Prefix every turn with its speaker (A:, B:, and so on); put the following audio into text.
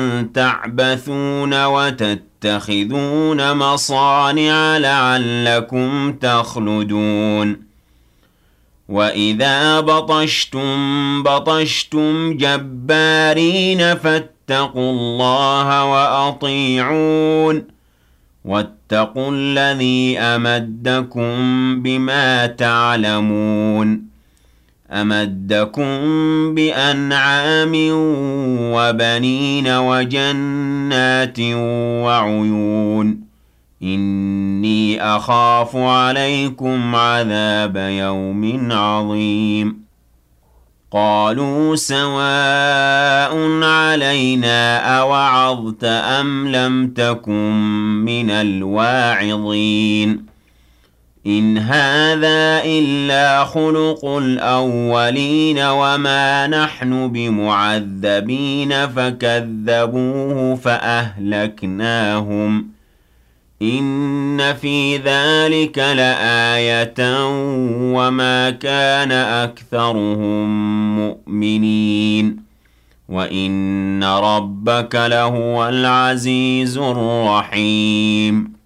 A: تعبثون وتتخذون مصانع لعلكم تخلدون وإذا بطشتم بطشتم جبارين فاتقوا الله وأطيعون واتقوا الذي أمدكم بما تعلمون أمدكم بأنعام وبنين وجنات وعيون إني أخاف عليكم عذاب يوم عظيم قالوا سواء علينا أوعظت أم لم تكن من الواعظين إن هذا إلا خلق الأولين وما نحن بمعذبين فكذبوه فأهلكناهم إن في ذلك لآية وما كان أكثرهم مؤمنين وإن ربك لهو العزيز الرحيم